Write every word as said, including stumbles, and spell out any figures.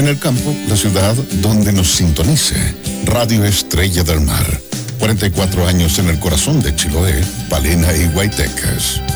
En el campo, la ciudad donde nos sintonice. Radio Estrella del Mar. cuarenta y cuatro años en el corazón de Chiloé, Palena y Guaytecas.